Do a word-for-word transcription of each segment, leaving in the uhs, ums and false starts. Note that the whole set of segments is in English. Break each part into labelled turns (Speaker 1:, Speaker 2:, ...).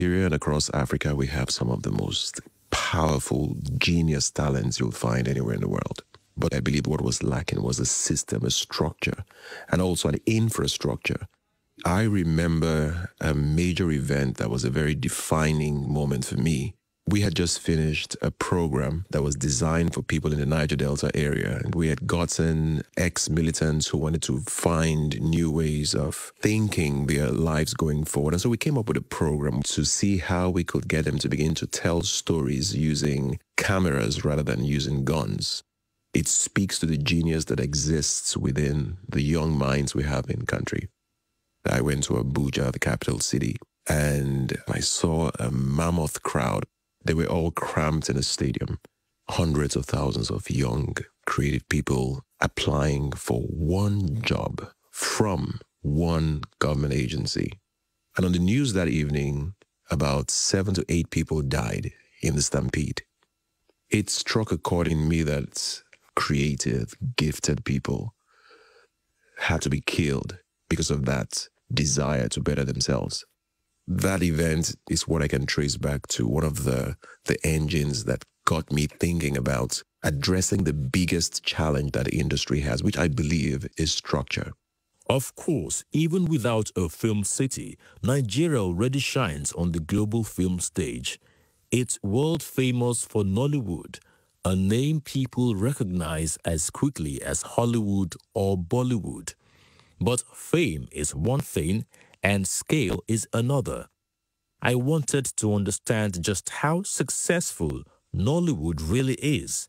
Speaker 1: Here and across Africa, we have some of the most powerful, genius talents you'll find anywhere in the world. But I believe what was lacking was a system, a structure, and also an infrastructure. I remember a major event that was a very defining moment for me. We had just finished a program that was designed for people in the Niger Delta area. And we had gotten ex-militants who wanted to find new ways of thinking their lives going forward. And so we came up with a program to see how we could get them to begin to tell stories using cameras rather than using guns. It speaks to the genius that exists within the young minds we have in country. I went to Abuja, the capital city, and I saw a mammoth crowd. They were all cramped in a stadium. Hundreds of thousands of young, creative people applying for one job from one government agency. And on the news that evening, about seven to eight people died in the stampede. It struck a chord in me that creative, gifted people had to be killed because of that desire to better themselves. That event is what I can trace back to one of the, the engines that got me thinking about addressing the biggest challenge that the industry has, which I believe is structure.
Speaker 2: Of course, even without a film city, Nigeria already shines on the global film stage. It's world famous for Nollywood, a name people recognize as quickly as Hollywood or Bollywood. But fame is one thing and scale is another. I wanted to understand just how successful Nollywood really is.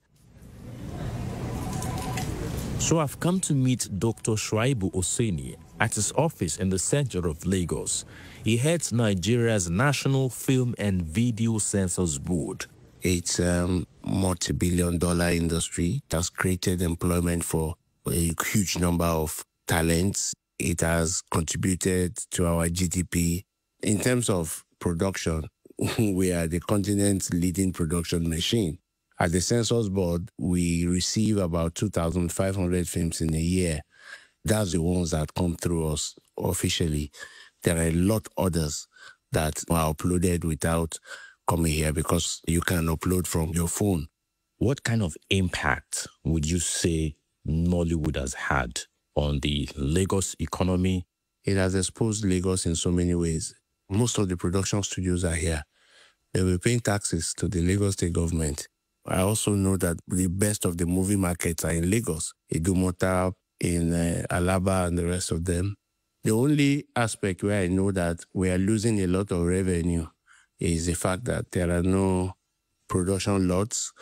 Speaker 2: So I've come to meet Doctor Shuaibu Oseni at his office in the center of Lagos. He heads Nigeria's National Film and Video Censors Board.
Speaker 3: It's a multi-billion dollar industry that's created employment for a huge number of talents. It has contributed to our G D P. In terms of production, we are the continent's leading production machine. At the Censors Board, we receive about two thousand five hundred films in a year. That's the ones that come through us officially. There are a lot others that are uploaded without coming here because you can upload from your phone.
Speaker 2: What kind of impact would you say Nollywood has had on the Lagos economy?
Speaker 3: It has exposed Lagos in so many ways. Most of the production studios are here. They will pay taxes to the Lagos state government. I also know that the best of the movie markets are in Lagos, Idumota, in uh, Alaba, and the rest of them. The only aspect where I know that we are losing a lot of revenue is the fact that there are no production lots,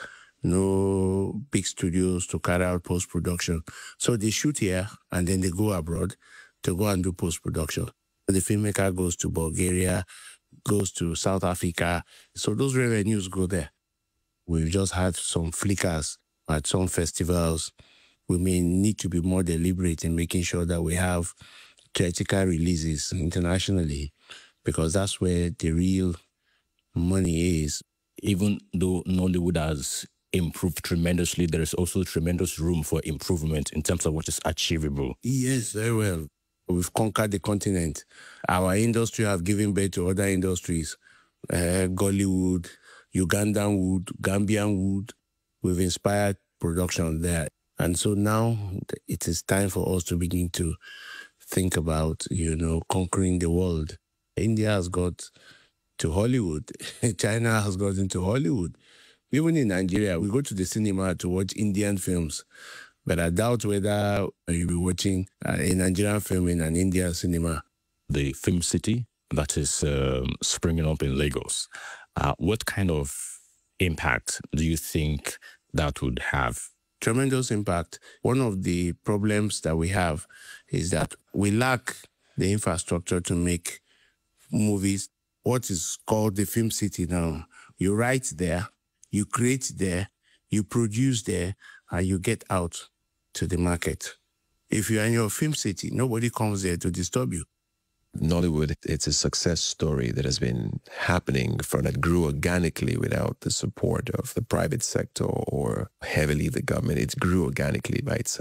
Speaker 3: no big studios to carry out post-production. So they shoot here and then they go abroad to go and do post-production. The filmmaker goes to Bulgaria, goes to South Africa. So those revenues go there. We've just had some flickers at some festivals. We may need to be more deliberate in making sure that we have theatrical releases internationally, because that's where the real money is.
Speaker 2: Even though Nollywood has improved tremendously, there is also tremendous room for improvement in terms of what is achievable.
Speaker 3: Yes, very well. We've conquered the continent. Our industry have given birth to other industries. Uh, Gollywood, Ugandan wood, Gambian wood. We've inspired production there. And so now it is time for us to begin to think about, you know, conquering the world. India has got to Hollywood. China has got into Hollywood. Even in Nigeria, we go to the cinema to watch Indian films. But I doubt whether you'll be watching a Nigerian film in an Indian cinema.
Speaker 2: The film city that is um, springing up in Lagos, uh, what kind of impact do you think that would have?
Speaker 3: Tremendous impact. One of the problems that we have is that we lack the infrastructure to make movies. What is called the film city now, you write there, you create there, you produce there, and you get out to the market. If you're in your film city, nobody comes there to disturb you.
Speaker 1: Nollywood, it's a success story that has been happening from that grew organically without the support of the private sector or heavily the government. It grew organically by itself.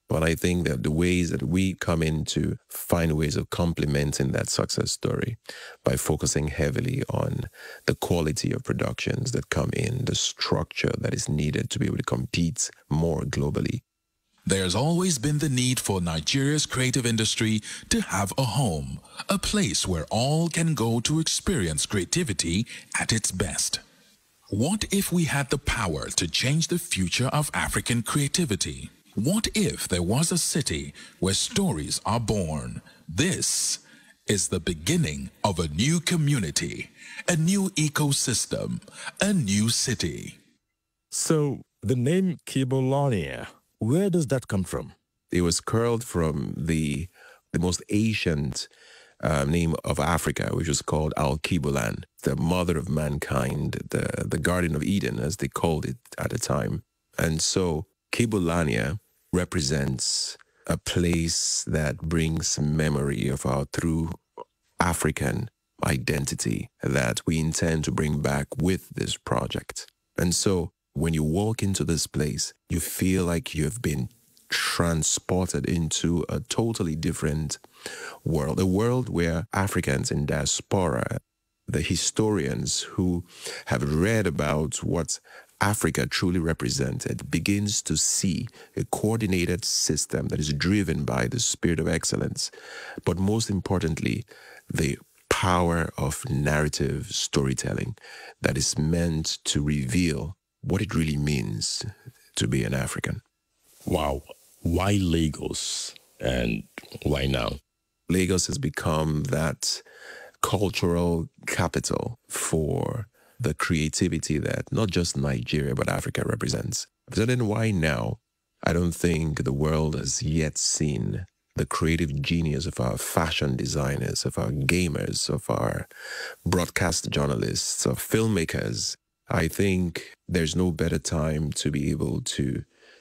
Speaker 1: But I think that the ways that we come in to find ways of complementing that success story by focusing heavily on the quality of productions that come in, the structure that is needed to be able to compete more globally.
Speaker 4: There's always been the need for Nigeria's creative industry to have a home, a place where all can go to experience creativity at its best. What if we had the power to change the future of African creativity? What if there was a city where stories are born? This is the beginning of a new community, a new ecosystem, a new city.
Speaker 2: So the name Kibolania, where does that come from?
Speaker 1: It was curled from the, the most ancient uh, name of Africa, which was called Al-Kibulan, the mother of mankind, the, the Garden of Eden, as they called it at the time. And so Kibulania represents a place that brings memory of our true African identity that we intend to bring back with this project. And so when you walk into this place, you feel like you've been transported into a totally different world, a world where Africans in diaspora, the historians who have read about what Africa truly represented, begins to see a coordinated system that is driven by the spirit of excellence, but most importantly, the power of narrative storytelling that is meant to reveal what it really means to be an African.
Speaker 2: Wow. Why Lagos and why now?
Speaker 1: Lagos has become that cultural capital for the creativity that not just Nigeria, but Africa represents. So then why now? I don't think the world has yet seen the creative genius of our fashion designers, of our gamers, of our broadcast journalists, of filmmakers. I think there's no better time to be able to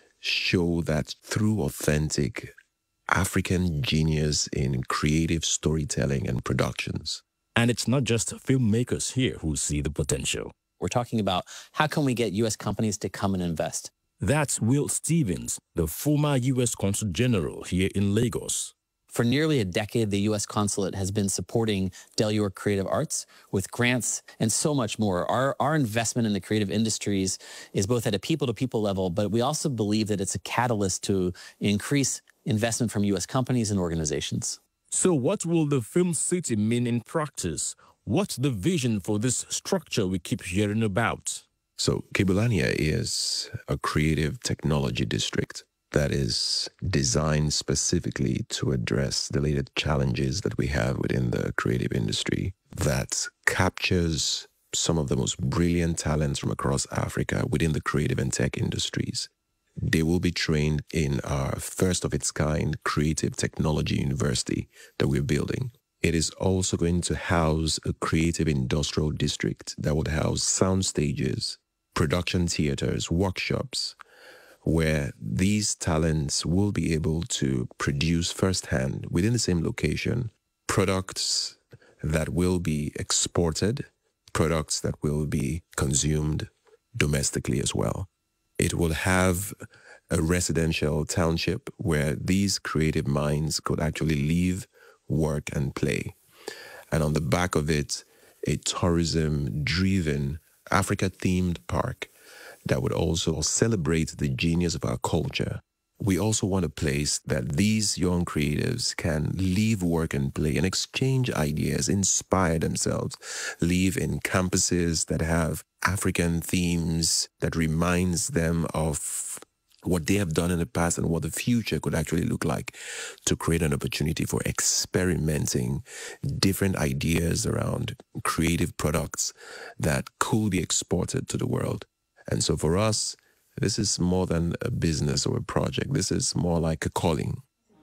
Speaker 1: show that through authentic African genius in creative storytelling and productions.
Speaker 2: And it's not just filmmakers here who see the potential.
Speaker 5: We're talking about how can we get U S companies to come and invest?
Speaker 2: That's Will Stevens, the former U S Consul General here in Lagos.
Speaker 5: For nearly a decade, the U S Consulate has been supporting Del York Creative Arts with grants and so much more. Our, our investment in the creative industries is both at a people-to-people level, but we also believe that it's a catalyst to increase investment from U S companies and organizations.
Speaker 2: So what will the Film City mean in practice? What's the vision for this structure we keep hearing about?
Speaker 1: So Kibulania is a creative technology district that is designed specifically to address the latest challenges that we have within the creative industry, that captures some of the most brilliant talents from across Africa within the creative and tech industries. They will be trained in our first of its kind creative technology university that we're building. It is also going to house a creative industrial district that would house sound stages, production theaters, workshops, where these talents will be able to produce firsthand within the same location products that will be exported, products that will be consumed domestically as well. It will have a residential township where these creative minds could actually live, work, and play. And on the back of it, a tourism-driven, Africa-themed park that would also celebrate the genius of our culture. We also want a place that these young creatives can live, work, and play and exchange ideas, inspire themselves, live in campuses that have African themes that reminds them of what they have done in the past and what the future could actually look like, to create an opportunity for experimenting different ideas around creative products that could be exported to the world. And so for us, this is more than a business or a project. This is more like a calling.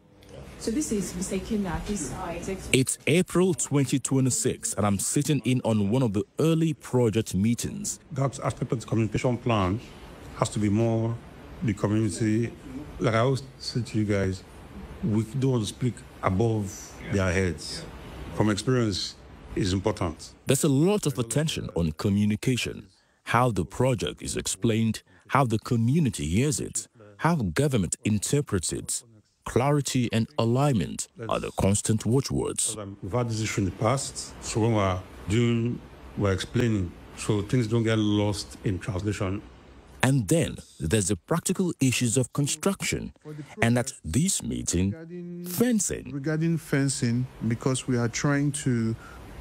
Speaker 6: So this is Mister Kinda. This is
Speaker 2: It's April twenty twenty-six, and I'm sitting in on one of the early project meetings.
Speaker 7: That aspect of the communication plan has to be more the community. Like I always say to you guys, we don't want to speak above their heads. From experience is important.
Speaker 2: There's a lot of attention on communication, how the project is explained, how the community hears it, how government interprets it. clarity and alignment are the constant watchwords.
Speaker 7: We've had this issue in the past, so when we're doing, we're explaining, so things don't get lost in translation.
Speaker 2: And then there's the practical issues of construction, and at this meeting, fencing.
Speaker 8: Regarding fencing, because we are trying to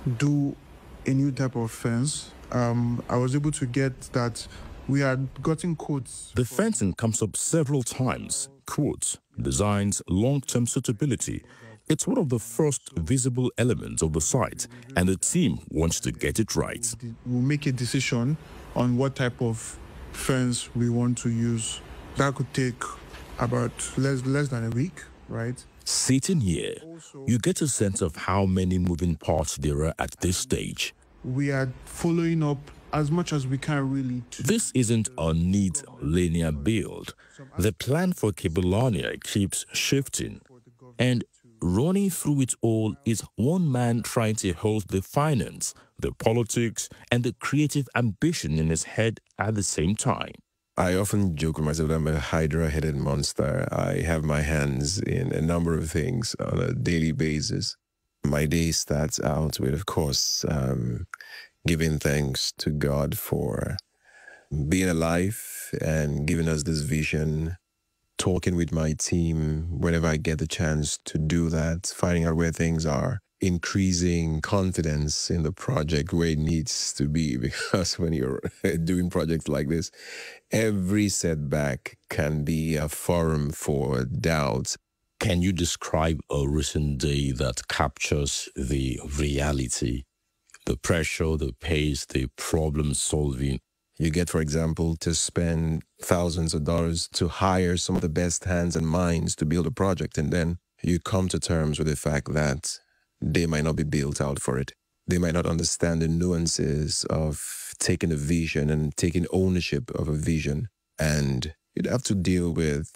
Speaker 8: do a new type of fence, um, I was able to get that we had gotten quotes.
Speaker 2: The fencing comes up several times. Quotes, designs, long-term suitability. It's one of the first visible elements of the site, and the team wants to get it right.
Speaker 8: We'll make a decision on what type of fence we want to use. That could take about less, less than a week, right?
Speaker 2: Sitting here, you get a sense of how many moving parts there are at this stage.
Speaker 8: We are following up as much as we can, really.
Speaker 2: This isn't a neat linear build. The plan for Kebulania keeps shifting, and running through it all is one man trying to hold the finance, the politics, and the creative ambition in his head at the same time.
Speaker 1: I often joke with myself that I'm a hydra-headed monster. I have my hands in a number of things on a daily basis. My day starts out with, of course, um, giving thanks to God for being alive and giving us this vision, talking with my team whenever I get the chance to do that, finding out where things are, increasing confidence in the project where it needs to be, because when you're doing projects like this, every setback can be a forum for doubt.
Speaker 2: Can you describe a recent day that captures the reality, the pressure, the pace, the problem solving?
Speaker 1: You get, for example, to spend thousands of dollars to hire some of the best hands and minds to build a project, and then you come to terms with the fact that they might not be built out for it. They might not understand the nuances of taking a vision and taking ownership of a vision. And you'd have to deal with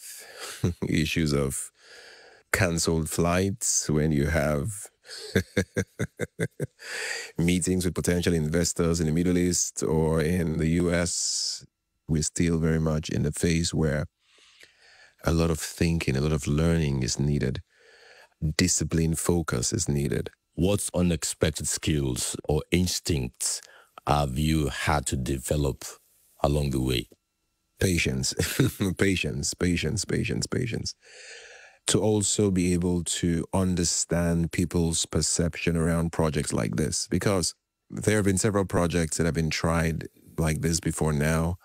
Speaker 1: issues of canceled flights when you have meetings with potential investors in the Middle East or in the U S. We're still very much in the phase where a lot of thinking, a lot of learning is needed. Discipline, focus is needed.
Speaker 2: What unexpected skills or instincts have you had to develop along the way?
Speaker 1: Patience, patience, patience, patience, patience. To also be able to understand people's perception around projects like this, because there have been several projects that have been tried like this before now,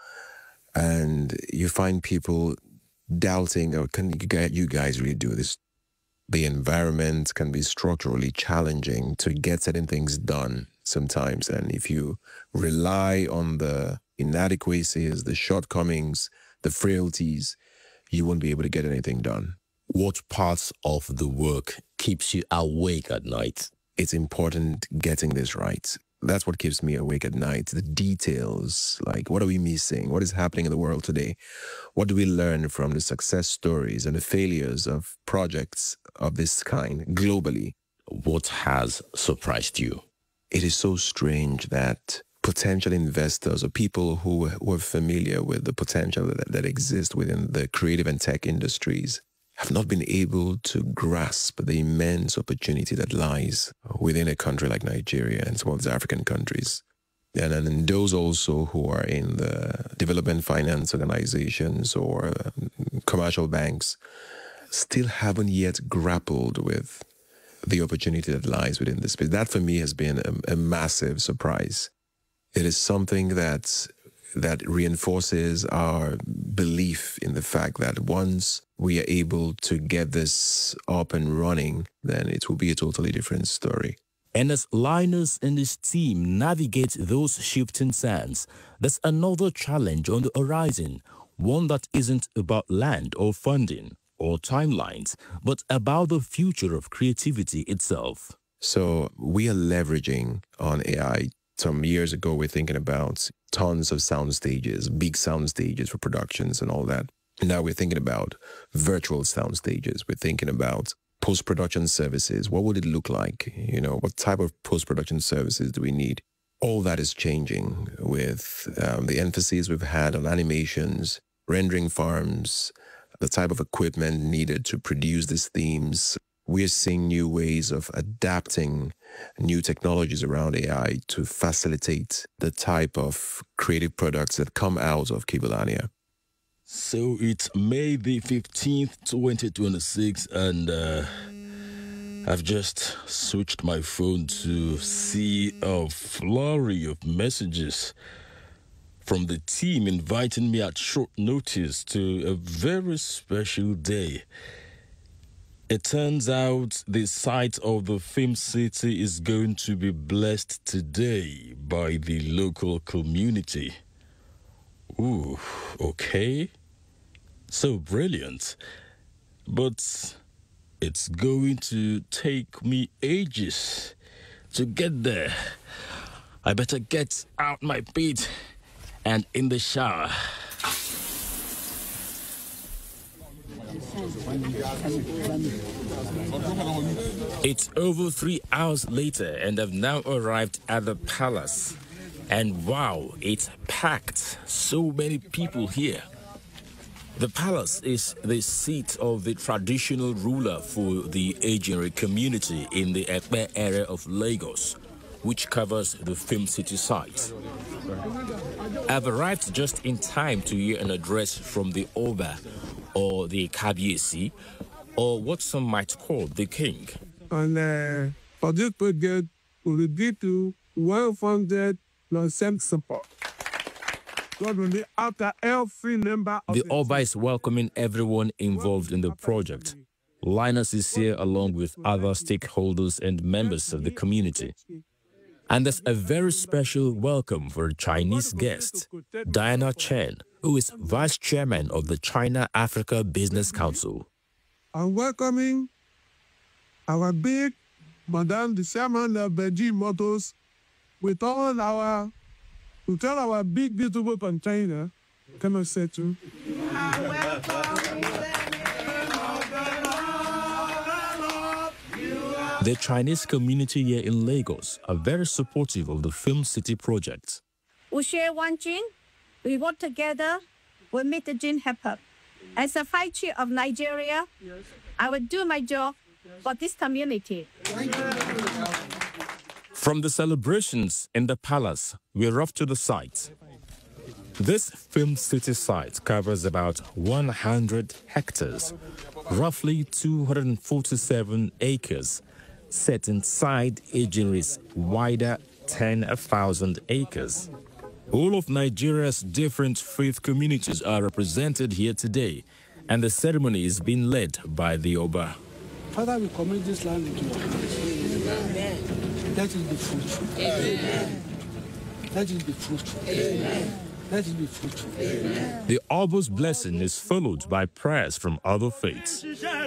Speaker 1: and you find people doubting, oh, can you guys really do this? The environment can be structurally challenging to get certain things done sometimes, and if you rely on the inadequacies, the shortcomings, the frailties, you won't be able to get anything done.
Speaker 2: What parts of the work keeps you awake at night?
Speaker 1: It's important getting this right. That's what keeps me awake at night. The details, like what are we missing? What is happening in the world today? What do we learn from the success stories and the failures of projects of this kind globally?
Speaker 2: What has surprised you?
Speaker 1: It is so strange that potential investors or people who were familiar with the potential that, that exists within the creative and tech industries have not been able to grasp the immense opportunity that lies within a country like Nigeria and some of the African countries. And then those also who are in the development finance organizations or commercial banks still haven't yet grappled with the opportunity that lies within this space. That for me has been a, a massive surprise. It is something that that reinforces our belief in the fact that once we are able to get this up and running, then it will be a totally different story.
Speaker 2: And as Linus and his team navigate those shifting sands, there's another challenge on the horizon, one that isn't about land or funding or timelines, but about the future of creativity itself.
Speaker 1: So we are leveraging on A I. Some years ago, we're thinking about tons of sound stages, big sound stages for productions and all that. Now we're thinking about virtual sound stages. We're thinking about post-production services. What would it look like? You know, what type of post-production services do we need? All that is changing with um, the emphasis we've had on animations, rendering farms, the type of equipment needed to produce these themes. We're seeing new ways of adapting new technologies around A I to facilitate the type of creative products that come out of Kibolania.
Speaker 2: So it's May the fifteenth, twenty twenty-six, and uh, I've just switched my phone to see a flurry of messages from the team inviting me at short notice to a very special day. It turns out the site of the Film City is going to be blessed today by the local community. Ooh, okay. So brilliant. But it's going to take me ages to get there. I better get out my bed and in the shower. It's over three hours later and I've now arrived at the palace. And wow, it's packed. So many people here. The palace is the seat of the traditional ruler for the Ejinri community in the Ekpe area of Lagos, which covers the Film City site. I've arrived just in time to hear an address from the Oba, or the Kabiesi, or what some might call the king.
Speaker 9: And uh, for this project, we will be to one hundred percent support. God will be after every member of
Speaker 2: the
Speaker 9: the
Speaker 2: Oba is welcoming everyone involved in the project. Linus is here along with other stakeholders and members of the community. And there's a very special welcome for a Chinese guest, Diana Chen, who is Vice Chairman of the China-Africa Business Council.
Speaker 9: I'm welcoming our big Madame the Chairman of Beijing Motors with all our, with all our big beautiful container. Can I say too?
Speaker 2: The Chinese community here in Lagos are very supportive of the Film City project.
Speaker 10: We share one gene, we work together, we make the gene happen. As a fight chief of Nigeria, I will do my job for this community.
Speaker 2: From the celebrations in the palace, we're off to the site. This Film City site covers about one hundred hectares, roughly two hundred forty-seven acres, set inside Ejinri's wider ten thousand acres. All of Nigeria's different faith communities are represented here today, and the ceremony is being led by the Oba.
Speaker 9: Father, we commit this land into your hands. Amen. Let it be fruitful. Amen. Let it be fruitful. Amen. Let it be fruitful. Amen.
Speaker 2: The Oba's blessing is followed by prayers from other faiths.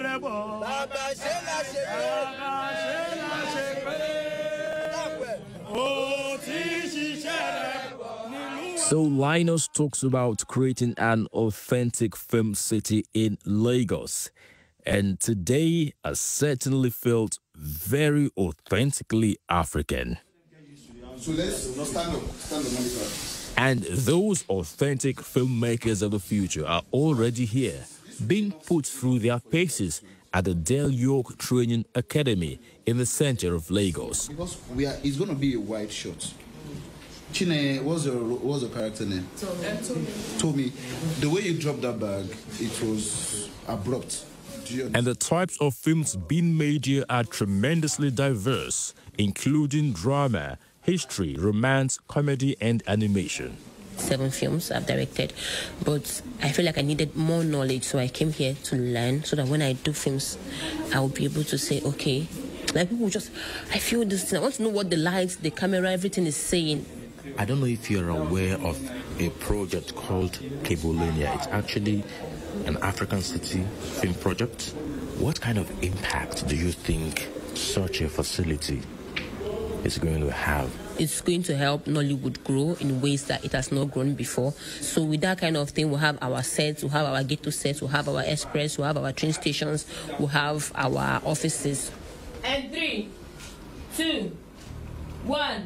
Speaker 2: So Linus talks about creating an authentic film city in Lagos. And today I certainly felt very authentically African.
Speaker 11: So let's stand up. Stand up.
Speaker 2: And those authentic filmmakers of the future are already here, being put through their paces at the Del York Training Academy in the center of Lagos.
Speaker 11: Because we are, it's going to be a wide shot. Chine, what's your, what's your character name? Tommy. Tommy. The way you dropped that bag, it was abrupt.
Speaker 2: And the types of films being made here are tremendously diverse, including drama, history, romance, comedy, and animation.
Speaker 12: Seven films I've directed, but I feel like I needed more knowledge, so I came here to learn, so that when I do films, I will be able to say, okay, like people just, I feel this thing, I want to know what the lights, the camera, everything is saying.
Speaker 13: I don't know if you're aware of a project called Kibolania. It's actually an African city film project. What kind of impact do you think such a facility is going to have?
Speaker 12: It's going to help Nollywood grow in ways that it has not grown before. So with that kind of thing, we'll have our sets, we'll have our ghetto sets, we'll have our express, we'll have our train stations, we'll have our offices.
Speaker 14: And three, two, one,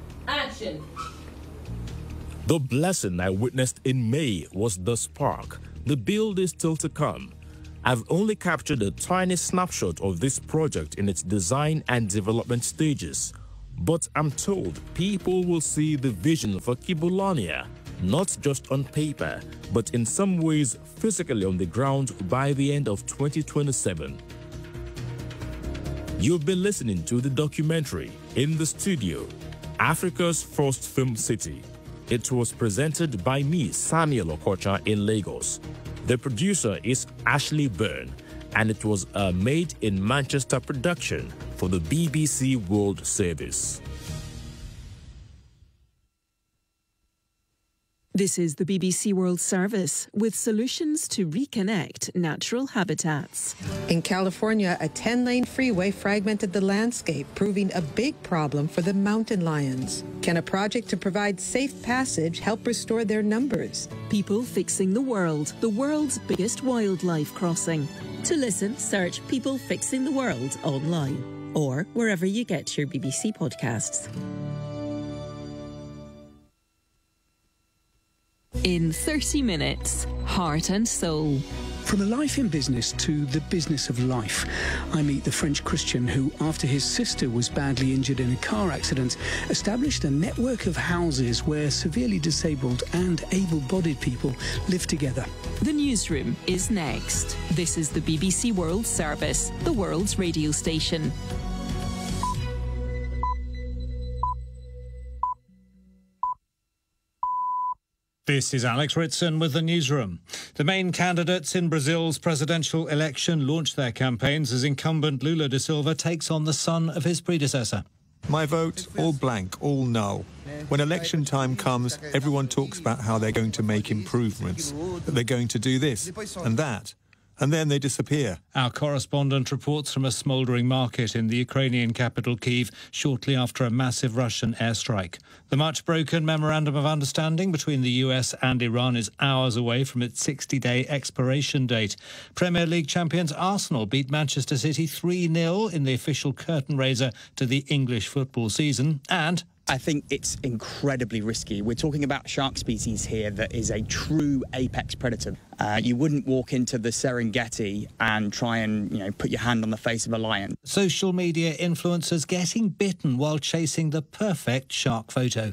Speaker 14: action.
Speaker 2: The blessing I witnessed in May was the spark The build is still to come. I've only captured a tiny snapshot of this project in its design and development stages. But I'm told people will see the vision for Kibulonia, not just on paper, but in some ways physically on the ground by the end of twenty twenty-seven. You've been listening to the documentary In the Studio, Africa's First Film City. It was presented by me, Samuel Okocha, in Lagos. The producer is Ashley Byrne, and it was a Made in Manchester production for the B B C World Service.
Speaker 15: This is the B B C World Service with solutions to reconnect natural habitats.
Speaker 16: In California, a ten-lane freeway fragmented the landscape, proving a big problem for the mountain lions. Can a project to provide safe passage help restore their numbers?
Speaker 15: People Fixing the World, the world's biggest wildlife crossing. To listen, search People Fixing the World online or wherever you get your B B C podcasts. In thirty minutes, Heart and Soul.
Speaker 17: From a life in business to the business of life, I meet the French Christian who, after his sister was badly injured in a car accident, established a network of houses where severely disabled and able-bodied people live together.
Speaker 15: The newsroom is next. This is the B B C World Service, the world's radio station.
Speaker 18: This is Alex Ritson with the newsroom. The main candidates in Brazil's presidential election launched their campaigns as incumbent Lula da Silva takes on the son of his predecessor.
Speaker 19: My vote, all blank, all no. When election time comes, everyone talks about how they're going to make improvements, that they're going to do this and that, and then they disappear.
Speaker 18: Our correspondent reports from a smouldering market in the Ukrainian capital Kyiv shortly after a massive Russian airstrike. The much-broken memorandum of understanding between the U S and Iran is hours away from its sixty-day expiration date. Premier League champions Arsenal beat Manchester City three nil in the official curtain raiser to the English football season, and
Speaker 20: I think it's incredibly risky. We're talking about a shark species here that is a true apex predator. Uh, you wouldn't walk into the Serengeti and try and, you know, put your hand on the face of a lion.
Speaker 18: Social media influencers getting bitten while chasing the perfect shark photo.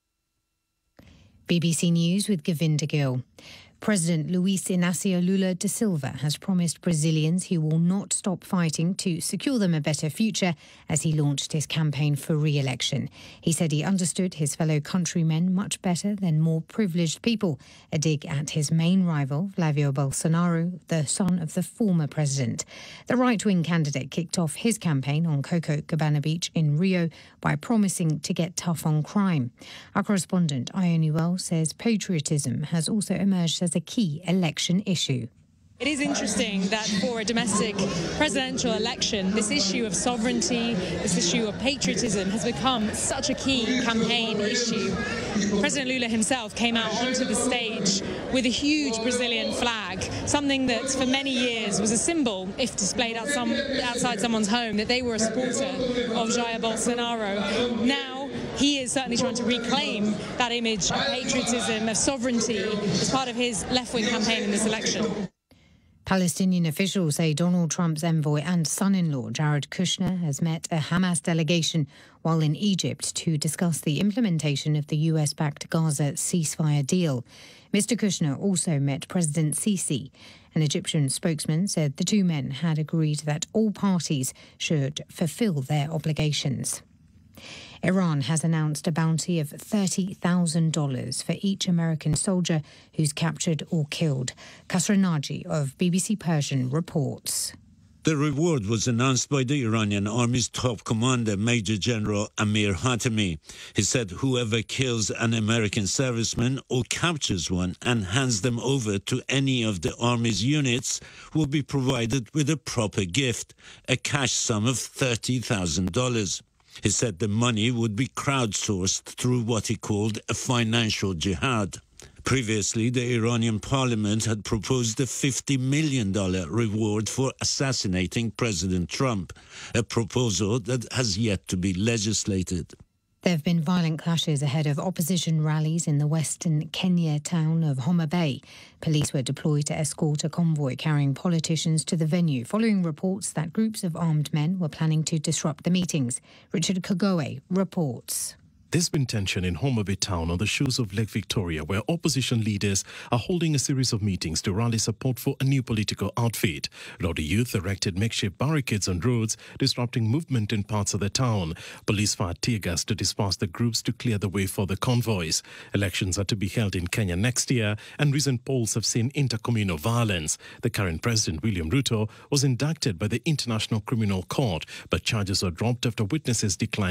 Speaker 21: B B C News with Govinda Gill. President Luiz Inácio Lula da Silva has promised Brazilians he will not stop fighting to secure them a better future as he launched his campaign for re-election. He said he understood his fellow countrymen much better than more privileged people, a dig at his main rival, Flavio Bolsonaro, the son of the former president. The right-wing candidate kicked off his campaign on Copacabana Beach in Rio by promising to get tough on crime. Our correspondent, Ione Wells, says patriotism has also emerged as a key election issue.
Speaker 22: It is interesting that for a domestic presidential election, this issue of sovereignty, this issue of patriotism has become such a key campaign issue. President Lula himself came out onto the stage with a huge Brazilian flag, something that for many years was a symbol, if displayed out some, outside someone's home, that they were a supporter of Jair Bolsonaro. Now, he is certainly trying to reclaim that image of patriotism, of sovereignty, as part of his left-wing campaign in this election.
Speaker 21: Palestinian officials say Donald Trump's envoy and son-in-law, Jared Kushner, has met a Hamas delegation while in Egypt to discuss the implementation of the U S-backed Gaza ceasefire deal. Mister Kushner also met President Sisi. An Egyptian spokesman said the two men had agreed that all parties should fulfill their obligations. Iran has announced a bounty of thirty thousand dollars for each American soldier who's captured or killed. Kasra Naji of B B C Persian reports.
Speaker 23: The reward was announced by the Iranian army's top commander, Major General Amir Hatami. He said whoever kills an American serviceman or captures one and hands them over to any of the army's units will be provided with a proper gift, a cash sum of thirty thousand dollars. He said the money would be crowdsourced through what he called a financial jihad. Previously, the Iranian parliament had proposed a fifty million dollars reward for assassinating President Trump, a proposal that has yet to be legislated.
Speaker 21: There have been violent clashes ahead of opposition rallies in the western Kenya town of Homa Bay. Police were deployed to escort a convoy carrying politicians to the venue, following reports that groups of armed men were planning to disrupt the meetings. Richard Kagoe reports.
Speaker 3: There's been tension in Homa Bay town on the shores of Lake Victoria, where opposition leaders are holding a series of meetings to rally support for a new political outfit. Rowdy youth erected makeshift barricades on roads, disrupting movement in parts of the town. Police fired tear gas to disperse the groups to clear the way for the convoys. Elections are to be held in Kenya next year, and recent polls have seen intercommunal violence. The current president, William Ruto, was indicted by the International Criminal Court, but charges were dropped after witnesses declined